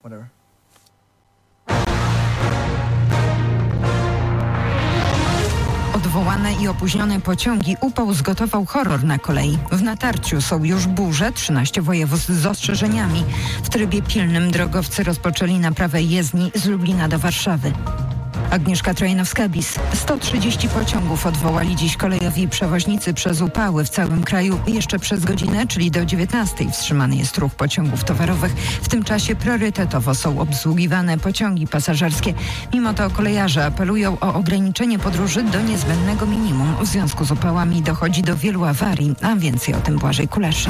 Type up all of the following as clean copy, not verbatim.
whatever. Odwołane i opóźnione pociągi, upał zgotował horror na kolei. W natarciu są już burze, 13 województw z ostrzeżeniami. W trybie pilnym drogowcy rozpoczęli naprawę jezdni z Lublina do Warszawy. Agnieszka Trojanowska-Bis. 130 pociągów odwołali dziś kolejowi przewoźnicy przez upały w całym kraju. Jeszcze przez godzinę, czyli do 19:00 wstrzymany jest ruch pociągów towarowych. W tym czasie priorytetowo są obsługiwane pociągi pasażerskie. Mimo to kolejarze apelują o ograniczenie podróży do niezbędnego minimum. W związku z upałami dochodzi do wielu awarii, a więcej o tym Błażej Kulesza.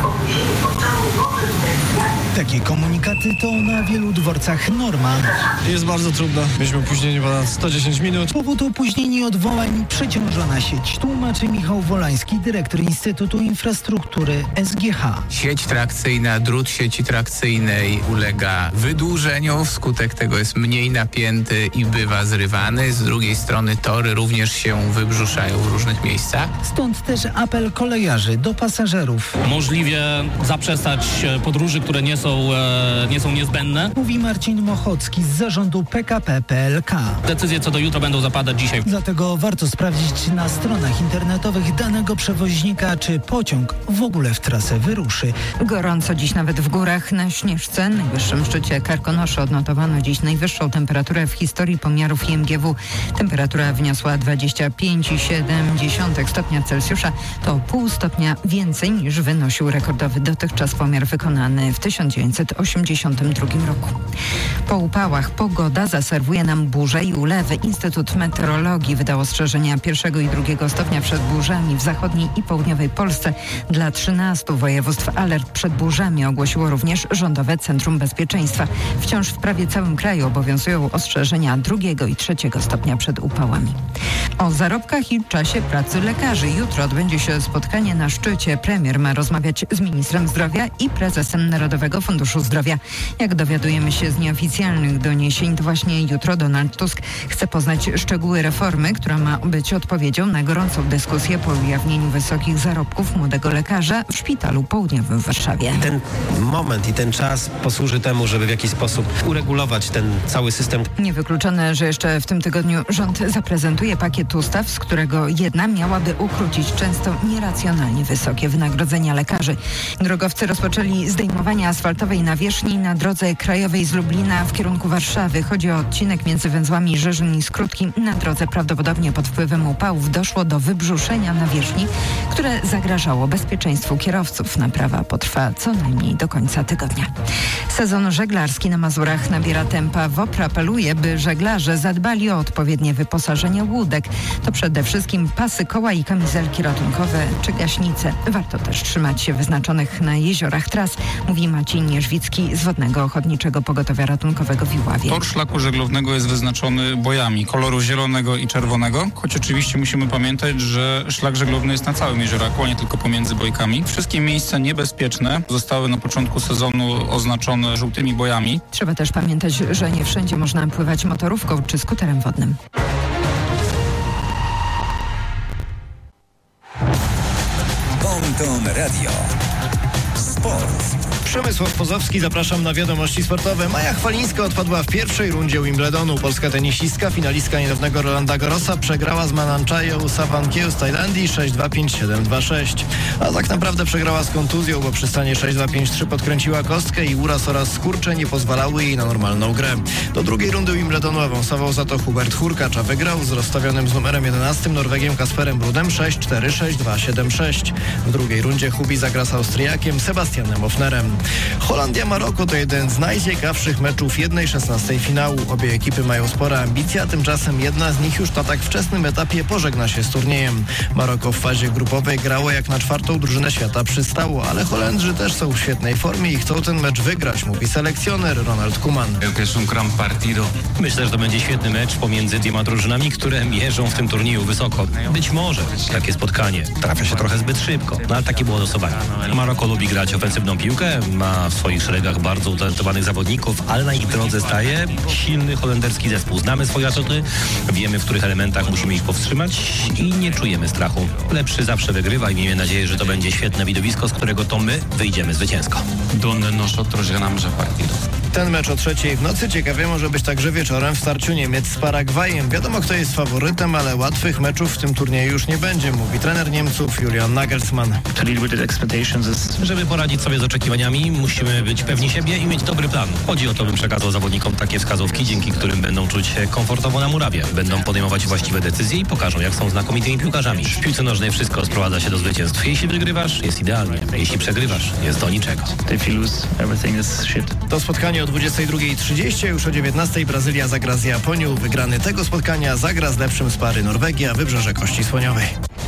Takie komunikaty to na wielu dworcach norma. Jest bardzo trudno. Mieliśmy opóźnienie ponad 110 minut. Powód opóźnień i odwołań przeciążona sieć. Tłumaczy Michał Wolański, dyrektor Instytutu Infrastruktury SGH. Sieć trakcyjna, drut sieci trakcyjnej ulega wydłużeniu. Wskutek tego jest mniej napięty i bywa zrywany. Z drugiej strony tory również się wybrzuszają w różnych miejscach. Stąd też apel kolejarzy do pasażerów. Możliwie zaprzestać podróży, które nie są niezbędne. Mówi Marcin Mochocki z zarządu PKP PLK. Decyzje co do jutra będą zapadać dzisiaj. Dlatego warto sprawdzić na stronach internetowych danego przewoźnika, czy pociąg w ogóle w trasę wyruszy. Gorąco dziś nawet w górach na Śnieżce. Na najwyższym szczycie Karkonoszy odnotowano dziś najwyższą temperaturę w historii pomiarów IMGW. Temperatura wyniosła 25,7 stopnia Celsjusza. To pół stopnia więcej niż wynosił rekordowy dotychczas pomiar wykonany w 1982 roku. Po upałach pogoda zaserwuje nam burze i ulewy. Instytut Meteorologii wydał ostrzeżenia 1. i 2 stopnia przed burzami w zachodniej i południowej Polsce. Dla 13 województw alert przed burzami ogłosiło również Rządowe Centrum Bezpieczeństwa. Wciąż w prawie całym kraju obowiązują ostrzeżenia 2. i 3 stopnia przed upałami. O zarobkach i czasie pracy lekarzy. Jutro odbędzie się spotkanie na szczycie. Premier ma rozmawiać z ministrem zdrowia i prezesem Narodowego Funduszu Zdrowia. Jak dowiadujemy się z nieoficjalnych doniesień, to właśnie jutro Donald Tusk chce poznać szczegóły reformy, która ma być odpowiedzią na gorącą dyskusję po ujawnieniu wysokich zarobków młodego lekarza w Szpitalu Południowym w Warszawie. Ten moment i ten czas posłuży temu, żeby w jakiś sposób uregulować ten cały system. Niewykluczone, że jeszcze w tym tygodniu rząd zaprezentuje pakiet ustaw, z którego jedna miałaby ukrócić często nieracjonalnie wysokie wynagrodzenia lekarzy. Drogowcy rozpoczęli zdejmowanie asfaltowej nawierzchni na drodze krajowej z Lublina w kierunku Warszawy. Chodzi o odcinek między węzłami Żyżyn i Skrótki. Na drodze prawdopodobnie pod wpływem upałów doszło do wybrzuszenia nawierzchni, które zagrażało bezpieczeństwu kierowców. Naprawa potrwa co najmniej do końca tygodnia. Sezon żeglarski na Mazurach nabiera tempa. WOPR apeluje, by żeglarze zadbali o odpowiednie wyposażenie łódek. To przede wszystkim pasy koła i kamizelki ratunkowe czy gaśnice. Warto też trzymać się wyznaczonych na jeziorach tras, mówi Maciej Nierzwicki z Wodnego Ochotniczego Pogotowia Ratunkowego w Iławie. Tor szlaku żeglownego jest wyznaczony bojami koloru zielonego i czerwonego, choć oczywiście musimy pamiętać, że szlak żeglowny jest na całym jeziораku, a nie tylko pomiędzy bojkami. Wszystkie miejsca niebezpieczne zostały na początku sezonu oznaczone żółtymi bojami. Trzeba też pamiętać, że nie wszędzie można pływać motorówką czy skuterem wodnym. Bonton Radio. Sport. Przemysław Pozowski, zapraszam na wiadomości sportowe. Maja Chwalińska odpadła w pierwszej rundzie Wimbledonu. Polska tenisistka, finalistka niedawnego Rolanda Garrosa, przegrała z Mananchają Sawankieł z Tajlandii 6-2, 5-7, 2-6. A tak naprawdę przegrała z kontuzją, bo przy stanie 6-2, 5-3 podkręciła kostkę i uraz oraz skurcze nie pozwalały jej na normalną grę. Do drugiej rundy Wimbledonu awansował za to Hubert Hurkacz, a wygrał z rozstawionym z numerem 11 Norwegiem Kasperem Brudem 6-4, 6-2, 7-6. W drugiej rundzie Hubi zagra z Austriakiem Sebastianem Ofnerem. Holandia-Maroko to jeden z najciekawszych meczów 1/16 finału. Obie ekipy mają spore ambicje, a tymczasem jedna z nich już na tak wczesnym etapie pożegna się z turniejem. Maroko w fazie grupowej grało jak na 4. drużynę świata przystało, ale Holendrzy też są w świetnej formie i chcą ten mecz wygrać, mówi selekcjoner Ronald Koeman. Myślę, że to będzie świetny mecz pomiędzy dwiema drużynami, które mierzą w tym turnieju wysoko. Być może takie spotkanie trafia się trochę zbyt szybko, no ale takie było losowanie. Maroko lubi grać ofensywną piłkę, ma w swoich szeregach bardzo utalentowanych zawodników, ale na ich drodze staje silny holenderski zespół. Znamy swoje atuty, wiemy, w których elementach musimy ich powstrzymać i nie czujemy strachu. Lepszy zawsze wygrywa i miejmy nadzieję, że to będzie świetne widowisko, z którego to my wyjdziemy zwycięsko. Donde nosotros ganamos el partido. Ten mecz o 3:00 w nocy ciekawie może być także wieczorem w starciu Niemiec z Paragwajem. Wiadomo, kto jest faworytem, ale łatwych meczów w tym turnieju już nie będzie, mówi trener Niemców Julian Nagelsmann. Żeby poradzić sobie z oczekiwaniami, musimy być pewni siebie i mieć dobry plan. Chodzi o to, bym przekazał zawodnikom takie wskazówki, dzięki którym będą czuć się komfortowo na murawie. Będą podejmować właściwe decyzje i pokażą, jak są znakomitymi piłkarzami. W piłce nożnej wszystko sprowadza się do zwycięstw. Jeśli wygrywasz, jest idealnie. Jeśli przegrywasz, jest do niczego. To spotkanie o 22:30, już o 19:00 Brazylia zagra z Japonią. Wygrany tego spotkania zagra z lepszym z pary Norwegia, Wybrzeże Kości Słoniowej.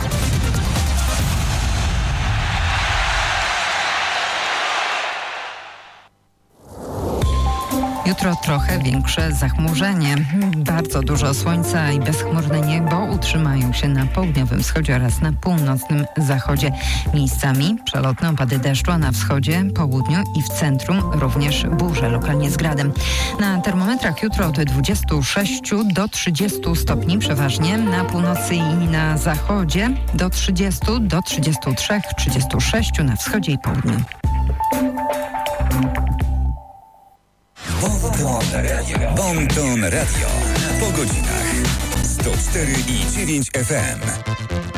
Jutro trochę większe zachmurzenie. Bardzo dużo słońca i bezchmurne niebo utrzymają się na południowym wschodzie oraz na północnym zachodzie. Miejscami przelotne opady deszczu, a na wschodzie, południu i w centrum również burze, lokalnie z gradem. Na termometrach jutro od 26 do 30 stopni przeważnie, na północy i na zachodzie do 30, do 33, 36 na wschodzie i południu. Bon Ton Radio. Po godzinach 104,9 FM.